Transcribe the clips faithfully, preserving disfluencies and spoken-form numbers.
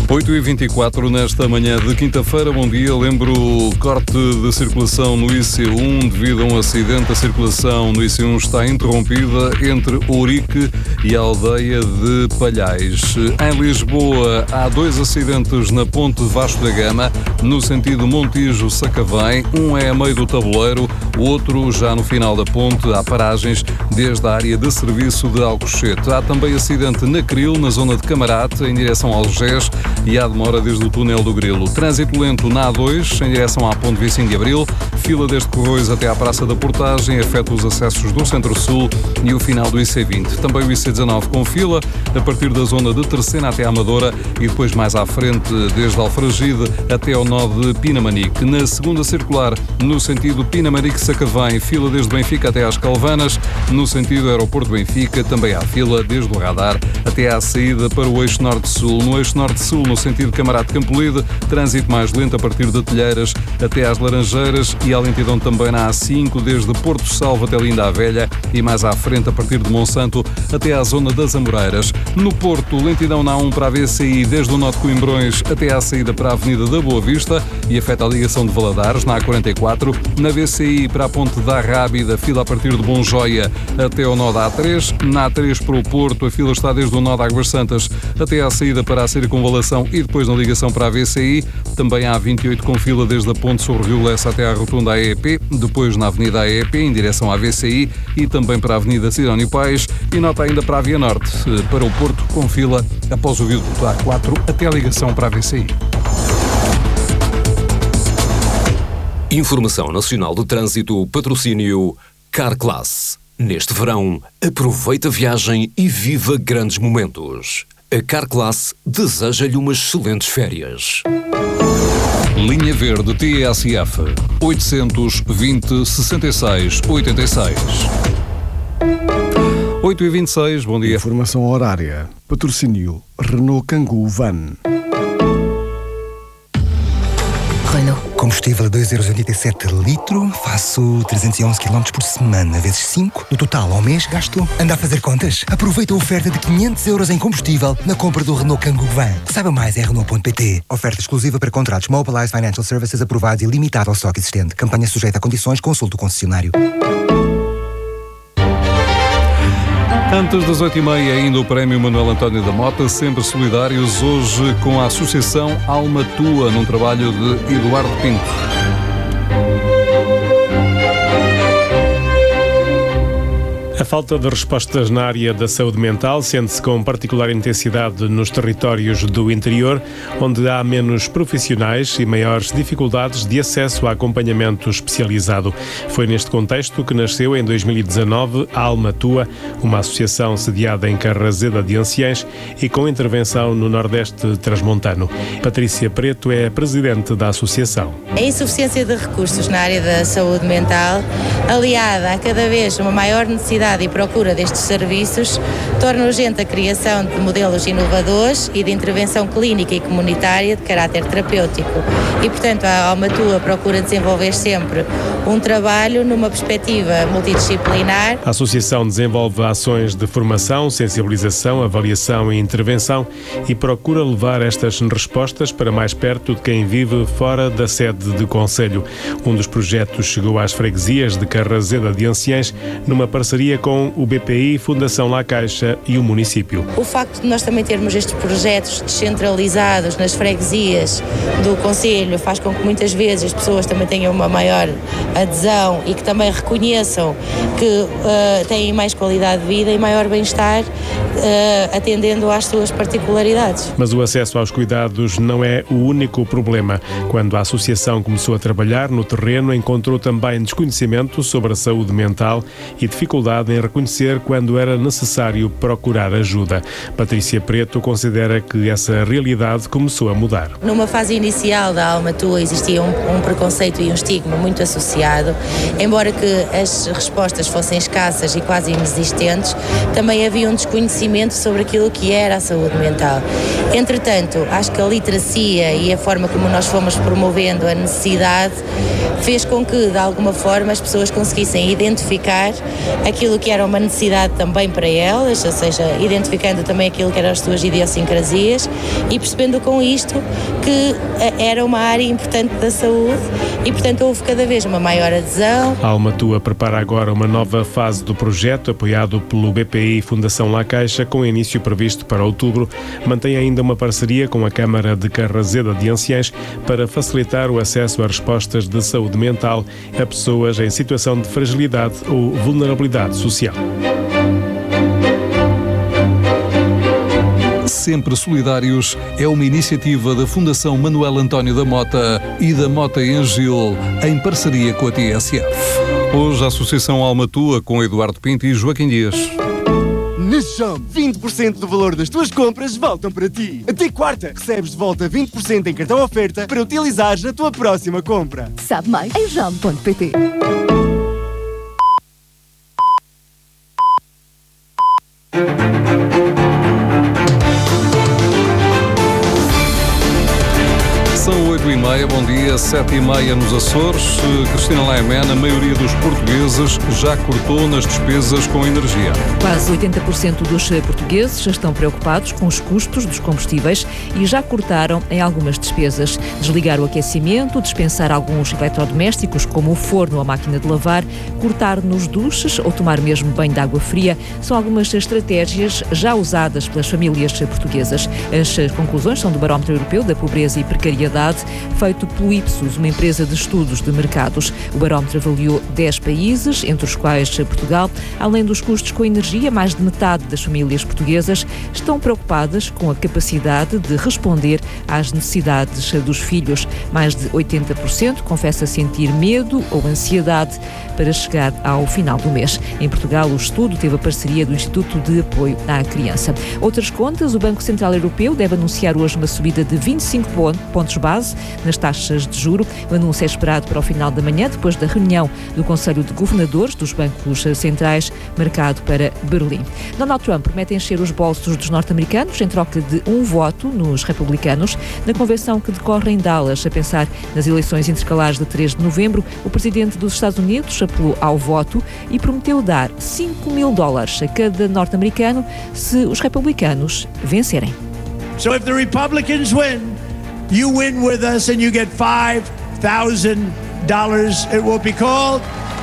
oito e vinte e quatro nesta manhã de quinta-feira. Bom dia. Lembro o corte de circulação no I C um devido a um acidente. A circulação no I C um está interrompida entre Ourique e a aldeia de Palhais. Em Lisboa há dois acidentes na ponte Vasco da Gama, no sentido Montijo-Sacavém. Um é a meio do tabuleiro, o outro já no final da ponte. Há paragens desde a área de serviço de Alcochete. Há também acidente na Cril, na zona de Camarate, em direção ao Algés, e há demora desde o túnel do Grilo. Trânsito lento na A dois, em direção à ponte vinte e cinco de Abril. Fila desde Corroios até à Praça da Portagem, afeta os acessos do Centro-Sul e o final do I C vinte. Também o I C dezanove com fila, a partir da zona de Terceira até à Amadora e depois mais à frente, desde Alfragide até ao nó de Pinamanique. Na segunda circular, no sentido Pinamanique-Sacavém, fila desde Benfica até às Calvanas. No sentido Aeroporto Benfica, também há fila desde o Radar até à saída para o eixo Norte-Sul. No eixo Norte-Sul, no sentido Camarate-Campolide, trânsito mais lento a partir de Telheiras até às Laranjeiras e há lentidão também na A cinco, desde Porto Salvo até Linda a Velha e mais à frente a partir de Monsanto até à zona das Amoreiras. No Porto, lentidão na A um para a V C I, desde o nó de Coimbrões até à saída para a Avenida da Boa Vista e afeta a ligação de Valadares, na A quarenta e quatro. Na V C I para a Ponte da Rábida, fila a partir de Bonjoia até ao nó da A três. Na A três para o Porto, a fila está desde o nó de Águas Santas até à saída para a Circunvalação e depois na ligação para a V C I. Também há vinte e oito com fila desde a Ponte sobre o Rio Lessa até à Rotunda A E P, depois na Avenida A E P em direção à V C I e também para a Avenida Sidónio Pais, e nota ainda para a Via Norte, para o Porto, com fila após o viaduto A quatro até a ligação para a V C I. Informação Nacional de Trânsito, patrocínio Carclass. Neste verão, aproveita a viagem e viva grandes momentos. A Carclass deseja-lhe umas excelentes férias. Linha Verde T S F oitocentos e vinte, sessenta e seis, oitenta e seis. oito e vinte e seis, bom dia. Informação horária. Patrocínio Renault Kangoo Van. Renault. Combustível a dois euros e oitenta e sete litro, faço trezentos e onze quilómetros por semana, vezes cinco. No total, ao mês, gasto. Anda a fazer contas? Aproveita a oferta de quinhentos euros em combustível na compra do Renault Kangoo Van. Saiba mais em Renault ponto pt. Oferta exclusiva para contratos Mobilize Financial Services aprovados e limitada ao estoque existente. Campanha sujeita a condições, consulte o concessionário. Antes das oito e meia, ainda o Prémio Manuel António da Mota, sempre solidários, hoje com a Associação Alma Tua, num trabalho de Eduardo Pinto. A falta de respostas na área da saúde mental sente-se com particular intensidade nos territórios do interior, onde há menos profissionais e maiores dificuldades de acesso a acompanhamento especializado. Foi neste contexto que nasceu, em dois mil e dezanove, a Alma Tua, uma associação sediada em Carrazeda de Anciães e com intervenção no Nordeste Transmontano. Patrícia Preto é a presidente da associação. A insuficiência de recursos na área da saúde mental, aliada a cada vez uma maior necessidade e procura destes serviços, torna urgente a criação de modelos inovadores e de intervenção clínica e comunitária de caráter terapêutico. E, portanto, a Alma Tua procura desenvolver sempre um trabalho numa perspectiva multidisciplinar. A associação desenvolve ações de formação, sensibilização, avaliação e intervenção e procura levar estas respostas para mais perto de quem vive fora da sede de concelho. Um dos projetos chegou às freguesias de Carrazeda de Anciães numa parceria com o B P I, Fundação La Caixa e o município. O facto de nós também termos estes projetos descentralizados nas freguesias do concelho faz com que muitas vezes as pessoas também tenham uma maior adesão e que também reconheçam que uh, têm mais qualidade de vida e maior bem-estar, uh, atendendo às suas particularidades. Mas o acesso aos cuidados não é o único problema. Quando a associação começou a trabalhar no terreno, encontrou também desconhecimento sobre a saúde mental e dificuldade em reconhecer quando era necessário procurar ajuda. Patrícia Preto considera que essa realidade começou a mudar. Numa fase inicial da Alma Tua existia um, um preconceito e um estigma muito associado, embora que as respostas fossem escassas e quase inexistentes, também havia um desconhecimento sobre aquilo que era a saúde mental. Entretanto, acho que a literacia e a forma como nós fomos promovendo a necessidade fez com que, de alguma forma, as pessoas conseguissem identificar aquilo aquilo que era uma necessidade também para elas, ou seja, identificando também aquilo que eram as suas idiosincrasias e percebendo com isto que era uma área importante da saúde e, portanto, houve cada vez uma maior adesão. A Almatua prepara agora uma nova fase do projeto, apoiado pelo B P I e Fundação La Caixa, com início previsto para outubro. Mantém ainda uma parceria com a Câmara de Carrazeda de Anciães para facilitar o acesso a respostas de saúde mental a pessoas em situação de fragilidade ou vulnerabilidade social. Sempre Solidários é uma iniciativa da Fundação Manuel António da Mota e da Mota Engil, em parceria com a T S F. Hoje a Associação Almatua com Eduardo Pinto e Joaquim Dias. Na Jump, vinte por cento do valor das tuas compras voltam para ti. Até quarta, recebes de volta vinte por cento em cartão oferta para utilizares na tua próxima compra. Sabe mais em jump ponto pt. São oito e meia, bom dia, sete e meia nos Açores. Cristina Laimena, a maioria dos portugueses já cortou nas despesas com energia. Quase oitenta por cento dos portugueses estão preocupados com os custos dos combustíveis e já cortaram em algumas despesas. Desligar o aquecimento, dispensar alguns eletrodomésticos, como o forno ou a máquina de lavar, cortar nos duches ou tomar mesmo banho de água fria, são algumas estratégias já usadas pelas famílias portuguesas. As conclusões são do Barómetro Europeu da Pobreza e Precariedade, feito pelo Ipsos, uma empresa de estudos de mercados. O barómetro avaliou dez países, entre os quais Portugal. Além dos custos com energia, mais de metade das famílias portuguesas estão preocupadas com a capacidade de responder às necessidades dos filhos. Mais de oitenta por cento confessa sentir medo ou ansiedade para chegar ao final do mês. Em Portugal, o estudo teve a parceria do Instituto de Apoio à Criança. Outras contas, o Banco Central Europeu deve anunciar hoje uma subida de vinte e cinco pontos base nas taxas de juro. O anúncio é esperado para o final da manhã, depois da reunião do Conselho de Governadores dos bancos centrais, marcado para Berlim. Donald Trump promete encher os bolsos dos norte-americanos em troca de um voto nos republicanos. Na convenção que decorre em Dallas, a pensar nas eleições intercalares de três de novembro, o presidente dos Estados Unidos apelou ao voto e prometeu dar cinco mil dólares a cada norte-americano se os republicanos vencerem. So if the Republicans win, you win with us and you get five thousand dollars. It will be called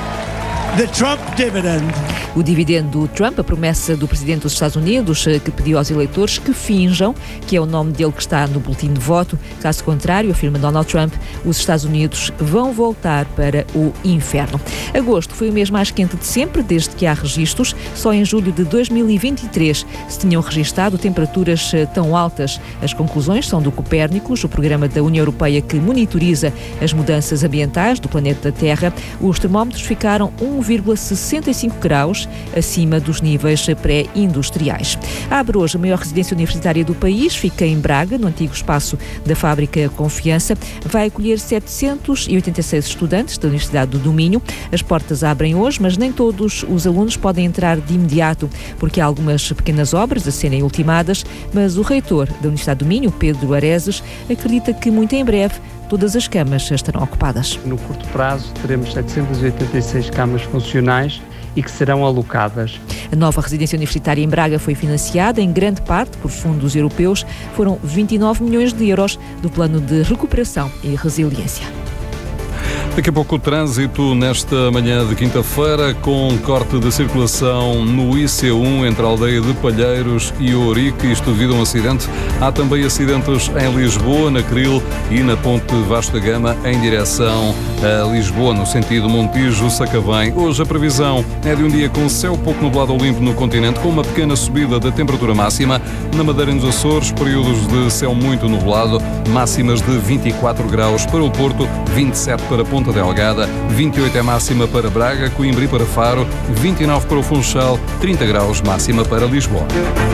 the Trump dividend. O dividendo do Trump, a promessa do presidente dos Estados Unidos, que pediu aos eleitores que finjam que é o nome dele que está no boletim de voto. Caso contrário, afirma Donald Trump, os Estados Unidos vão voltar para o inferno. Agosto foi o mês mais quente de sempre, desde que há registros. Só em julho de dois mil e vinte e três se tinham registado temperaturas tão altas. As conclusões são do Copérnicos, o programa da União Europeia que monitoriza as mudanças ambientais do planeta Terra. Os termómetros ficaram um vírgula sessenta e cinco graus acima dos níveis pré-industriais. Abre hoje a maior residência universitária do país, fica em Braga, no antigo espaço da fábrica Confiança. Vai acolher setecentos e oitenta e seis estudantes da Universidade do Minho. As portas abrem hoje, mas nem todos os alunos podem entrar de imediato, porque há algumas pequenas obras a serem ultimadas, mas o reitor da Universidade do Minho, Pedro Areses, acredita que muito em breve todas as camas estarão ocupadas. No curto prazo teremos setecentas e oitenta e seis camas funcionais e que serão alocadas. A nova residência universitária em Braga foi financiada em grande parte por fundos europeus. Foram vinte e nove milhões de euros do Plano de Recuperação e Resiliência. Daqui a pouco o trânsito nesta manhã de quinta-feira, com corte de circulação no I C um entre a aldeia de Palheiros e Ourique, isto devido a um acidente. Há também acidentes em Lisboa, na Cril e na Ponte Vasco da Gama, em direção a Lisboa, no sentido Montijo-Sacavém. Hoje a previsão é de um dia com céu pouco nublado ou limpo no continente, com uma pequena subida da temperatura máxima. Na Madeira e nos Açores, períodos de céu muito nublado, máximas de vinte e quatro graus para o Porto, vinte e sete para Ponta Delgada, vinte e oito é máxima para Braga, Coimbra e para Faro, vinte e nove para o Funchal, trinta graus máxima para Lisboa.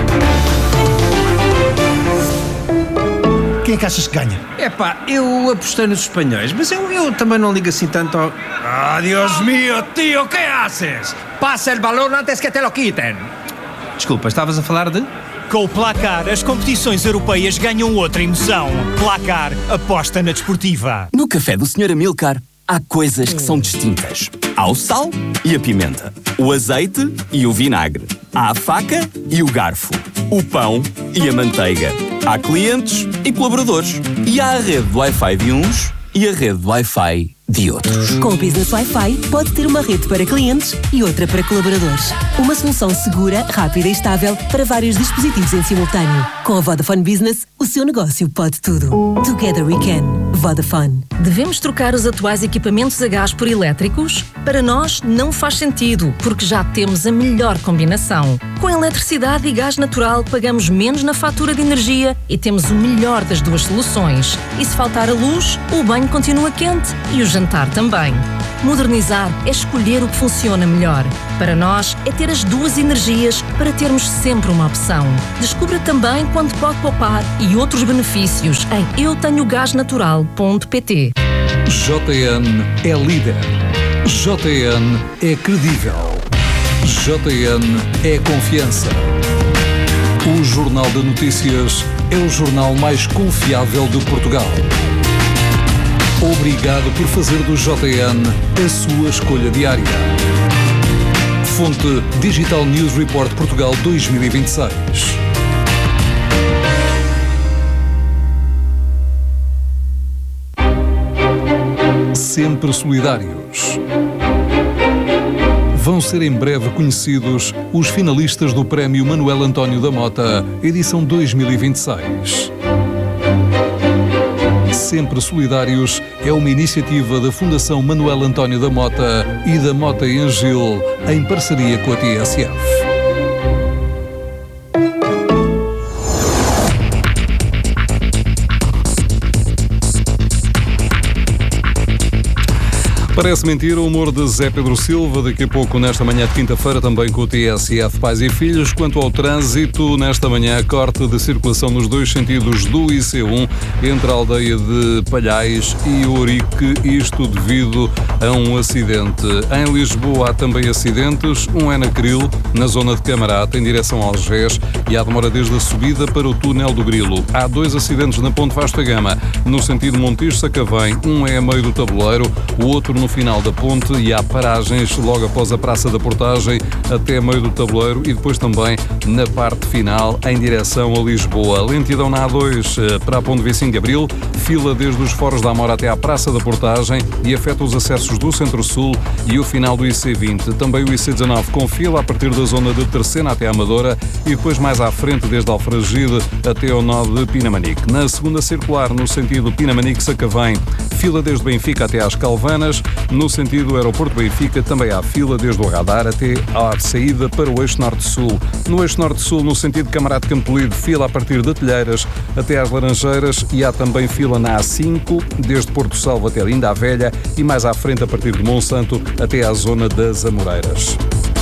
Quem é que achas que ganha? Epá, eu apostei nos espanhóis, mas eu, eu também não ligo assim tanto ao... Ah, Dios mío, tío, ¿qué haces? Pasa el balón antes que te lo quiten. Desculpa, estavas a falar de... Com o Placar, as competições europeias ganham outra emoção. Placar, aposta na desportiva. No café do senhor Amilcar, há coisas que são distintas. Há o sal e a pimenta, o azeite e o vinagre, há a faca e o garfo, o pão e a manteiga. Há clientes e colaboradores. E há a rede de Wi-Fi de uns e a rede de Wi-Fi de outros. Com o Business Wi-Fi, pode ter uma rede para clientes e outra para colaboradores. Uma solução segura, rápida e estável para vários dispositivos em simultâneo. Com a Vodafone Business, o seu negócio pode tudo. Together we can. Vodafone. Devemos trocar os atuais equipamentos a gás por elétricos? Para nós, não faz sentido, porque já temos a melhor combinação. Com eletricidade e gás natural, pagamos menos na fatura de energia e temos o melhor das duas soluções. E se faltar a luz, o banho continua quente e o jantar também. Modernizar é escolher o que funciona melhor. Para nós, é ter as duas energias para termos sempre uma opção. Descubra também quanto pode poupar e outros benefícios em eu tenho gás natural ponto pt. J N é líder. J N é credível. J N é confiança. O Jornal de Notícias é o jornal mais confiável de Portugal. Obrigado por fazer do J N a sua escolha diária. Fonte Digital News Report Portugal dois mil e vinte e seis. Sempre solidários. Vão ser em breve conhecidos os finalistas do Prémio Manuel António da Mota, edição dois mil e vinte e seis. Sempre Solidários é uma iniciativa da Fundação Manuel António da Mota e da Mota em Gil, em parceria com a T S F. Parece mentira o humor de Zé Pedro Silva, daqui a pouco nesta manhã de quinta-feira também com o T S F Pais e Filhos. Quanto ao trânsito, nesta manhã corte de circulação nos dois sentidos do I C um entre a aldeia de Palhais e Ourique, isto devido a um acidente. Em Lisboa há também acidentes, um é na Cril, na zona de Camarate, em direção a Algés, e há demora desde a subida para o túnel do Grilo. Há dois acidentes na Ponte Vasta Gama, no sentido Montijo-Sacavém, um é a meio do tabuleiro, o outro no final da ponte, e há paragens logo após a Praça da Portagem até meio do tabuleiro e depois também na parte final em direção a Lisboa. Lentidão na A dois para a Ponte vinte e cinco de Abril, fila desde os Foros da Amora até à Praça da Portagem e afeta os acessos do Centro-Sul e o final do I C vinte. Também o I C dezanove com fila a partir da zona de Terceira até a Amadora e depois mais à frente desde Alfragide até ao nó de Pinamanique. Na segunda circular, no sentido Pinamanique-Sacavém, fila desde Benfica até às Calvanas. No sentido Aeroporto-Benfica, também há fila desde o Radar até à saída para o Eixo Norte-Sul. No Eixo Norte-Sul, no sentido Camarate Campolide, fila a partir de Telheiras até às Laranjeiras e há também fila na A cinco, desde Porto Salvo até Linda a Velha e mais à frente a partir de Monsanto até à zona das Amoreiras.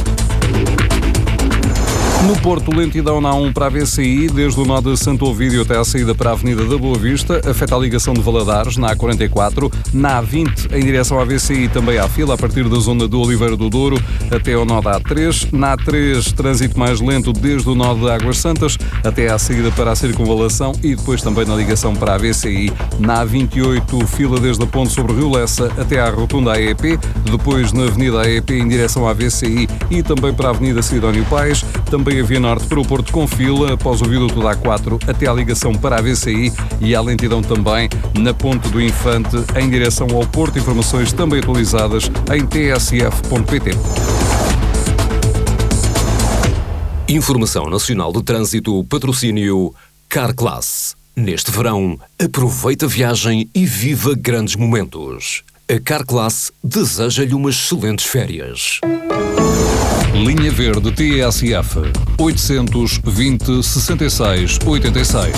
No Porto, lentidão na A um para a V C I, desde o nó de Santo Ovídio até à saída para a Avenida da Boa Vista, afeta a ligação de Valadares, na A quarenta e quatro, na A vinte, em direção à V C I, também há fila a partir da zona do Oliveira do Douro até ao nó da A três, na A três, trânsito mais lento desde o nó de Águas Santas até à saída para a Circunvalação e depois também na ligação para a V C I, na A vinte e oito, fila desde a ponte sobre Rio Lessa até à rotunda A E P, depois na Avenida A E P em direção à V C I e também para a Avenida Sidónio Paes, também a Via Norte para o Porto com fila, após o viaduto da A quatro até à ligação para a V C I e há lentidão também na Ponte do Infante em direção ao Porto. Informações também atualizadas em t s f ponto p t. Informação Nacional de Trânsito, patrocínio Carclass. Neste verão, aproveita a viagem e viva grandes momentos. A Carclass deseja-lhe umas excelentes férias. Linha Verde T S F oitocentos, vinte, sessenta e seis, oitenta e seis.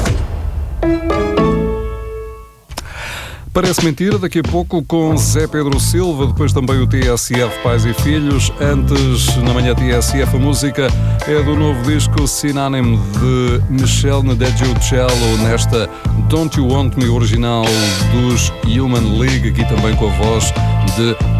Parece mentira, daqui a pouco com Zé Pedro Silva, depois também o T S F Pais e Filhos. Antes, na manhã T S F, a música é do novo disco Synonym de Michel Ndegeocello, nesta Don't You Want Me original dos Human League, aqui também com a voz de